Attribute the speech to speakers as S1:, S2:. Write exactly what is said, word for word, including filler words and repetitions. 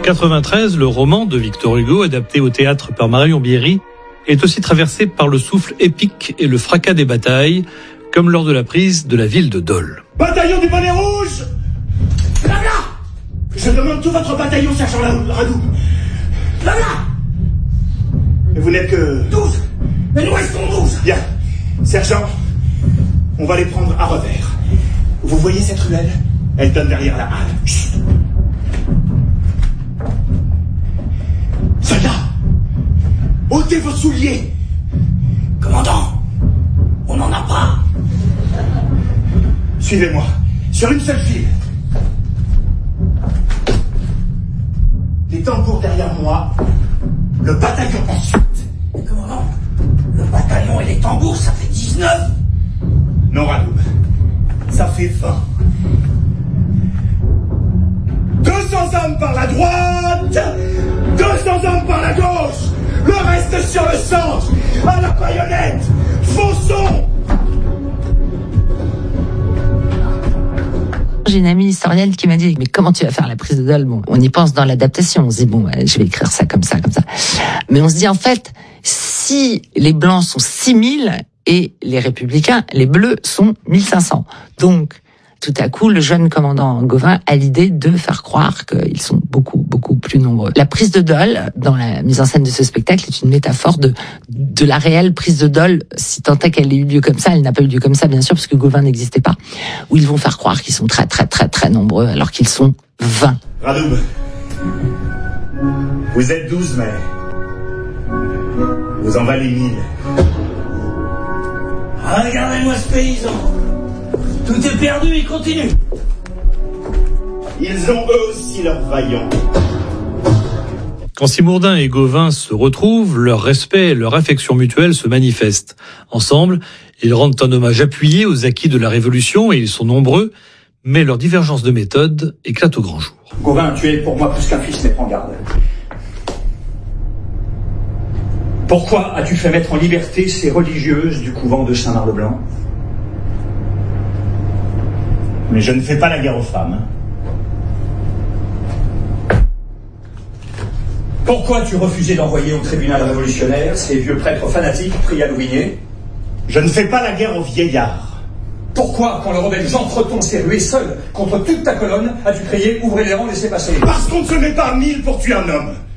S1: quatre-vingt-treize, le roman de Victor Hugo, adapté au théâtre par Marion Bierry, est aussi traversé par le souffle épique et le fracas des batailles, comme lors de la prise de la ville de Dole.
S2: Bataillon du bonnet rouge! Là, là! Je demande tout votre bataillon, sergent Radoub. Là, là! Et vous n'êtes que... douze! Mais nous restons douze! Bien. Sergent, on va les prendre à revers. Vous voyez cette ruelle? Elle donne derrière la halle. Chut. Soldats! Ôtez vos souliers! Commandant, on n'en a pas. Suivez-moi, sur une seule file. Les tambours derrière moi, le bataillon ensuite. Commandant, le bataillon et les tambours, ça fait dix-neuf. Non, Radoub, ça fait vingt. deux cents hommes par la droite, deux cents hommes par la gauche, le reste sur le centre, à la baïonnette, fonçons!
S3: J'ai une amie historienne qui m'a dit « Mais comment tu vas faire la prise de Dole ?» Bon, on y pense dans l'adaptation, on se dit « Bon, je vais écrire ça comme ça, comme ça. » Mais on se dit en fait, si les Blancs sont six mille et les Républicains, les Bleus, sont mille cinq cents. Donc, tout à coup, le jeune commandant Gauvin a l'idée de faire croire qu'ils sont beaucoup, beaucoup plus nombreux. La prise de Dole, dans la mise en scène de ce spectacle, est une métaphore de, de la réelle prise de Dole, si tant est qu'elle ait eu lieu comme ça. Elle n'a pas eu lieu comme ça, bien sûr, parce que Gauvin n'existait pas, où ils vont faire croire qu'ils sont très, très, très, très nombreux, alors qu'ils sont vingt.
S2: Radoub, vous êtes douze, mais vous en valez mille. Regardez-moi ce paysan. Tout est perdu, il continue. Ils ont eux aussi leurs vaillants.
S1: Quand Simondin et Gauvin se retrouvent, leur respect et leur affection mutuelle se manifestent. Ensemble, ils rendent un hommage appuyé aux acquis de la Révolution et ils sont nombreux, mais leur divergence de méthode éclate au grand jour.
S2: Gauvin, tu es pour moi plus qu'un fils, mais prends garde. Pourquoi as-tu fait mettre en liberté ces religieuses du couvent de Saint-Marc-le-Blanc ? Mais je ne fais pas la guerre aux femmes. Pourquoi as-tu refusé d'envoyer au tribunal révolutionnaire ces vieux prêtres fanatiques pris à Louvigney ? Je ne fais pas la guerre aux vieillards. Pourquoi, quand le rebelle Jean Creton s'est rué seul contre toute ta colonne, as-tu crié « Ouvrez les rangs, laissez passer » ? Parce qu'on ne se met pas mille pour tuer un homme.